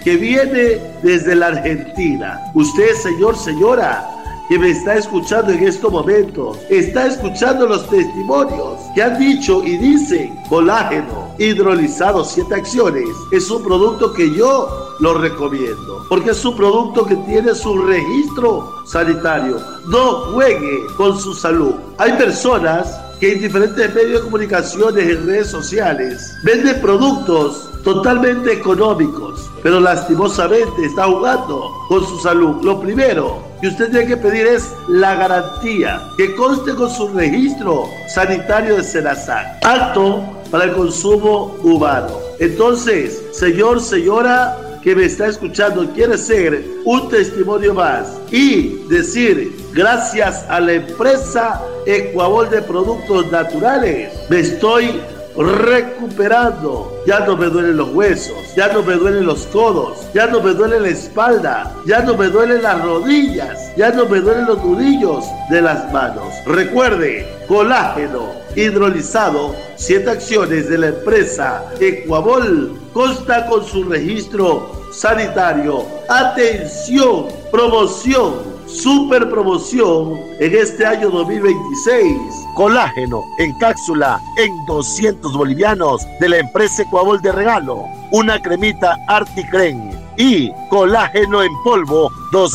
que viene desde la Argentina. Usted, señor, señora, que me está escuchando en estos momentos, está escuchando los testimonios que han dicho y dicen: colágeno hidrolizado 7 acciones es un producto que yo lo recomiendo, porque es un producto que tiene su registro sanitario. No juegue con su salud. Hay personas que en diferentes medios de comunicaciones, en redes sociales, venden productos totalmente económicos, pero lastimosamente está jugando con su salud. Lo primero que usted tiene que pedir es la garantía, que conste con su registro sanitario de SENASAC, apto para el consumo humano. Entonces, señor, señora, que me está escuchando, quiere ser un testimonio más y decir: gracias a la empresa Ecuabol de Productos Naturales, me estoy recuperando. Ya no me duelen los huesos, ya no me duelen los codos, ya no me duele la espalda, ya no me duelen las rodillas, ya no me duelen los nudillos de las manos. Recuerde, colágeno hidrolizado 7 acciones de la empresa Ecuabol consta con su registro sanitario. Atención, promoción, super promoción en este año 2026. Colágeno en cápsula en 200 bolivianos de la empresa Ecuabol de regalo. Una cremita Articren y colágeno en polvo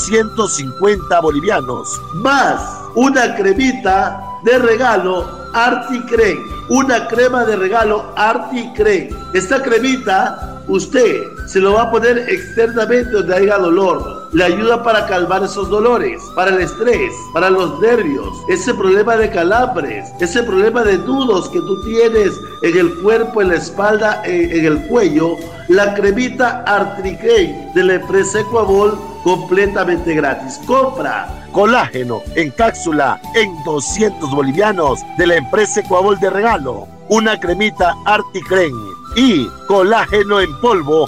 250 bolivianos. Más una cremita de regalo Articren. Una crema de regalo Articren. Esta cremita usted se lo va a poner externamente donde haya dolor. Le ayuda para calmar esos dolores, para el estrés, para los nervios, ese problema de calambres, ese problema de nudos que tú tienes en el cuerpo, en la espalda, en el cuello. La cremita Articren de la empresa Ecuabol, completamente gratis. Compra colágeno en cápsula en 200 bolivianos de la empresa Ecuabol de regalo. Una cremita Articren y colágeno en polvo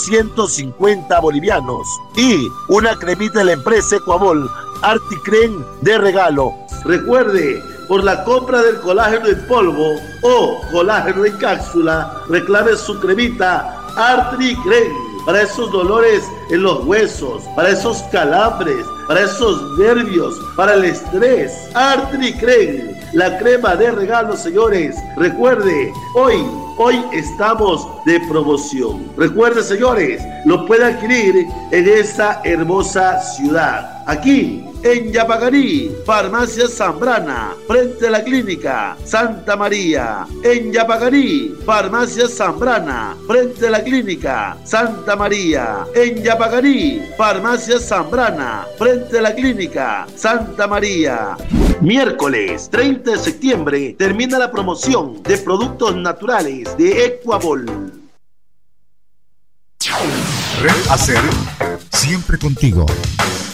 250 bolivianos y una cremita de la empresa Ecuabol Articren de regalo. Recuerde, por la compra del colágeno en polvo o colágeno en cápsula, reclame su cremita Articren para esos dolores en los huesos, para esos calambres, para esos nervios, para el estrés. Articren, la crema de regalo, señores. Recuerde, hoy estamos de promoción. Recuerde, señores, lo puede adquirir en esta hermosa ciudad. Aquí en Yapagarí, Farmacia Zambrana, frente a la clínica Santa María. En Yapagarí, Farmacia Zambrana, frente a la clínica Santa María. En Yapagarí, Farmacia Zambrana, frente a la clínica Santa María. Miércoles 30 de septiembre termina la promoción de productos naturales de Ecuabol. Red Hacer, siempre contigo.